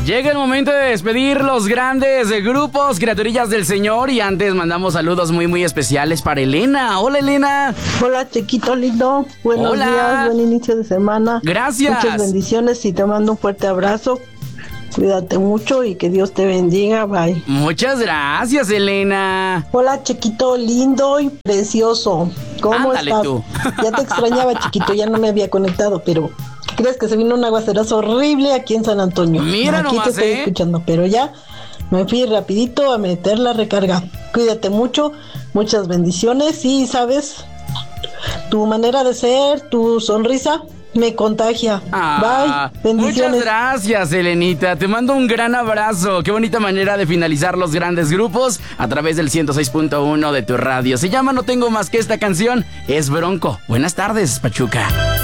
Llega el momento de despedir los grandes grupos, criaturillas del Señor. Y antes mandamos saludos muy especiales para Elena. Hola, Elena. Hola, chiquito lindo. Buenos Hola. días, buen inicio de semana. Gracias. Muchas bendiciones y te mando un fuerte abrazo. Cuídate mucho y que Dios te bendiga. Bye. Muchas gracias, Elena. Hola, chiquito lindo y precioso. ¿Cómo Ándale estás? tú. Ya te extrañaba, chiquito, ya no me había conectado, pero ¿qué crees? Que se vino un aguacerazo horrible aquí en San Antonio. Mira aquí nomás, te estoy escuchando, pero ya me fui rapidito a meter la recarga. Cuídate mucho, muchas bendiciones y, ¿sabes? Tu manera de ser, tu sonrisa me contagia. Bye, bendiciones. Muchas gracias, Elenita. Te mando un gran abrazo. Qué bonita manera de finalizar los grandes grupos a través del 106.1 de tu radio. Se llama No Tengo Más Que Esta canción. Es Bronco. Buenas tardes, Pachuca.